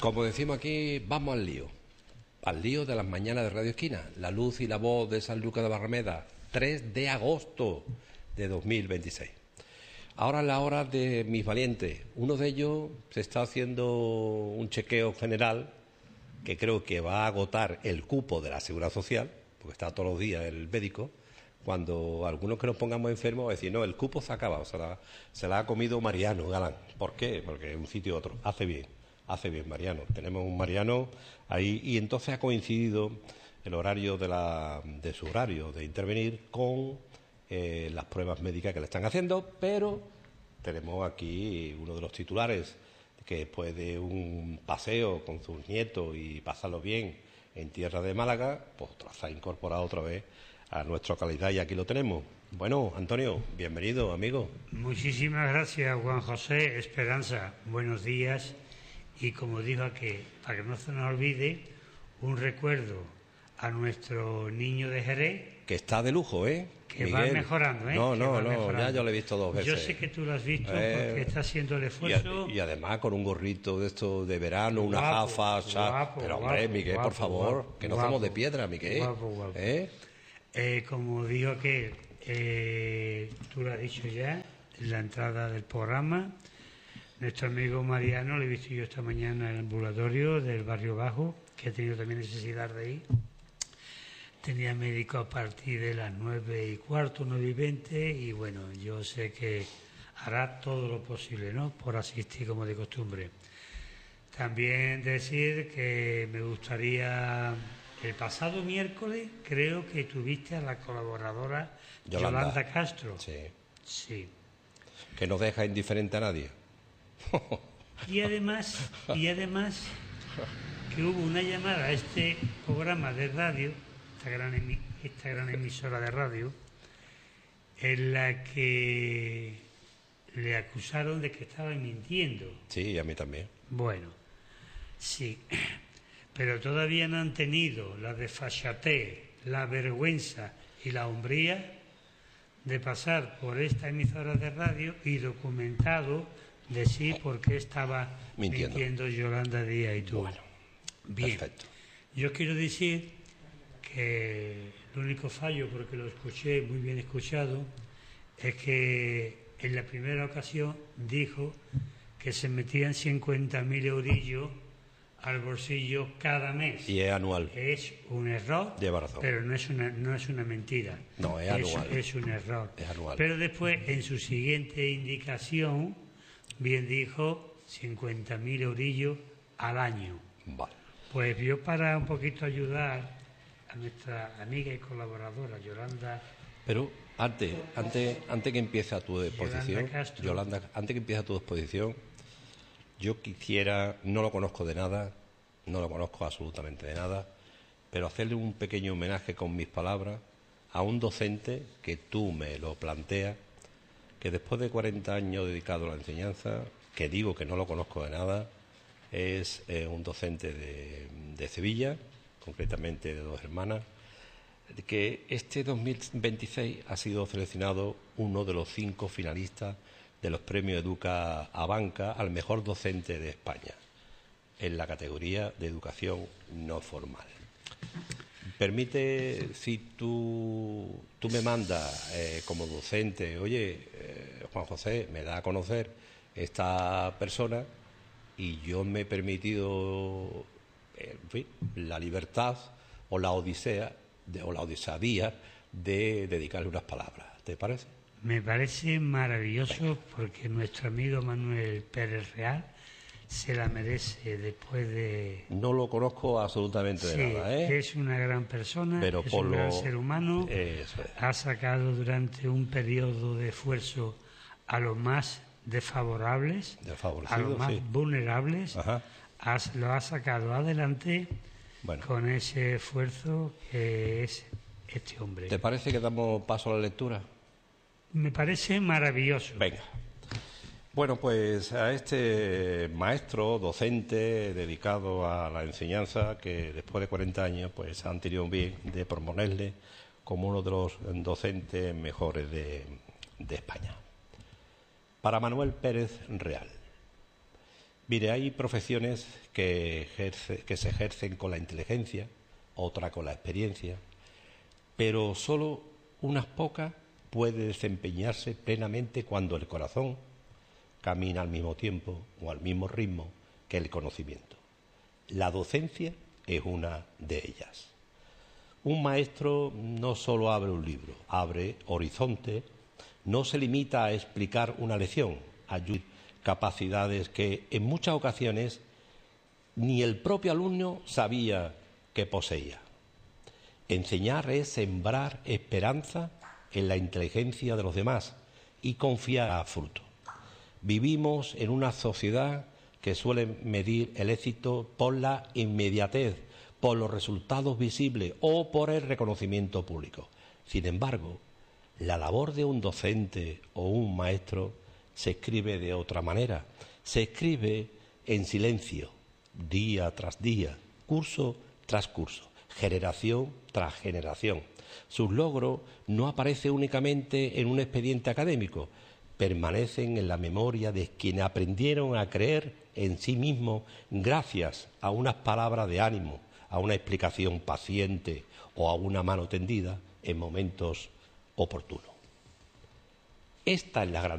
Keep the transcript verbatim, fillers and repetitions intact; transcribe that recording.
Como decimos aquí, vamos al lío. Al lío de las mañanas de Radio Esquina. La luz y la voz de San Lucas de Barrameda, tres de agosto de dos mil veintiséis. Ahora es la hora de mis valientes. Uno de ellos se está haciendo un chequeo general que creo que va a agotar el cupo de la Seguridad Social, porque está todos los días el médico. Cuando algunos que nos pongamos enfermos, va a decir, no, el cupo se ha acabado, se la, se la ha comido Mariano Galán. ¿Por qué? Porque un sitio u otro. Hace bien, hace bien Mariano. Tenemos un Mariano ahí y entonces ha coincidido el horario de, la, de su horario de intervenir con eh, las pruebas médicas que le están haciendo, pero tenemos aquí uno de los titulares que después de un paseo con sus nietos y pasarlo bien en tierra de Málaga, pues se ha incorporado otra vez a nuestra calidad y aquí lo tenemos. Bueno, Antonio, bienvenido, amigo. Muchísimas gracias, Juan José Esperanza. Buenos días. Y como dijo aquí, para que no se nos olvide, un recuerdo a nuestro niño de Jerez. Que está de lujo, ¿eh? Que Miguel. va mejorando, ¿eh? No, no, no, mejorando. Ya yo lo he visto dos veces. Yo sé que tú lo has visto eh, porque está haciendo el esfuerzo. Y, y además con un gorrito de esto de verano, una guapo, gafa, o sea, guapo, pero hombre, guapo, Miguel, guapo, por favor, guapo, que no guapo, somos de piedra, Miguel. Guapo, guapo. ¿Eh? Eh, como dijo que eh, tú lo has dicho ya, en la entrada del programa, nuestro amigo Mariano, lo he visto yo esta mañana en el ambulatorio del Barrio Bajo, que ha tenido también necesidad de ir. Tenía médico a partir de las nueve y cuarto, nueve y veinte, y bueno, yo sé que hará todo lo posible, ¿no?, por asistir como de costumbre. También decir que me gustaría, el pasado miércoles creo que tuviste a la colaboradora Yolanda, Yolanda Castro. Sí. Sí. Que no deja indiferente a nadie. Y además, y además que hubo una llamada a este programa de radio, esta gran, emi, esta gran emisora de radio, en la que le acusaron de que estaba mintiendo. Sí, a mí también. Bueno, sí, pero todavía no han tenido la desfachatez, la vergüenza y la hombría de pasar por esta emisora de radio y documentado decir por qué estaba mintiendo, mintiendo Yolanda Díaz y tú. Bueno, bien. Perfecto. Yo quiero decir que el único fallo, porque lo escuché muy bien escuchado, es que en la primera ocasión dijo que se metían cincuenta mil eurillos al bolsillo cada mes. Y es anual. Es un error, Lleva razón. pero no es una, no es una mentira. No, es, es anual. Es un error. Es anual. Pero después, en su siguiente indicación, bien dijo cincuenta mil eurillos al año. Vale. Pues yo, para un poquito ayudar a nuestra amiga y colaboradora Yolanda. Pero antes, antes, antes que empiece tu exposición, Yolanda, Yolanda, antes que empiece tu exposición, yo quisiera, no lo conozco de nada, no lo conozco absolutamente de nada, pero hacerle un pequeño homenaje con mis palabras a un docente que tú me lo planteas, que después de cuarenta años dedicado a la enseñanza, que digo que no lo conozco de nada, es eh, un docente de, de Sevilla, concretamente de Dos Hermanas, que este dos mil veintiséis ha sido seleccionado uno de los cinco finalistas de los premios Educa a Banca al mejor docente de España, en la categoría de educación no formal. Permite, si tú, tú me mandas eh, como docente, oye, eh, Juan José, me da a conocer esta persona y yo me he permitido, en fin, la libertad o la odisea, de, o la odisadía de dedicarle unas palabras. ¿Te parece? Me parece maravilloso porque nuestro amigo Manuel Pérez Real se la merece después de... No lo conozco absolutamente de sí, nada, ¿eh? Es una gran persona, pero es por un lo... gran ser humano, Eso es. Ha sacado durante un periodo de esfuerzo a los más desfavorables, a los más sí. vulnerables, Ajá. Has, lo ha sacado adelante bueno. con ese esfuerzo que es este hombre. ¿Te parece que damos paso a la lectura? Me parece maravilloso. Venga. Bueno, pues a este maestro, docente, dedicado a la enseñanza, que después de cuarenta años pues han tenido bien de proponerle como uno de los docentes mejores de, de España. Para Manuel Pérez Real. Mire, hay profesiones que, ejerce, que se ejercen con la inteligencia, otra con la experiencia, pero solo unas pocas puede desempeñarse plenamente cuando el corazón camina al mismo tiempo o al mismo ritmo que el conocimiento. La docencia es una de ellas. Un maestro no solo abre un libro, abre horizontes, no se limita a explicar una lección, ayuda capacidades que en muchas ocasiones ni el propio alumno sabía que poseía. Enseñar es sembrar esperanza en la inteligencia de los demás y confiar a fruto. Vivimos en una sociedad que suele medir el éxito por la inmediatez, por los resultados visibles o por el reconocimiento público. Sin embargo, la labor de un docente o un maestro se escribe de otra manera. Se escribe en silencio, día tras día, curso tras curso, generación tras generación. Sus logros no aparecen únicamente en un expediente académico, permanecen en la memoria de quienes aprendieron a creer en sí mismos gracias a unas palabras de ánimo, a una explicación paciente o a una mano tendida en momentos oportunos. Esta es la gran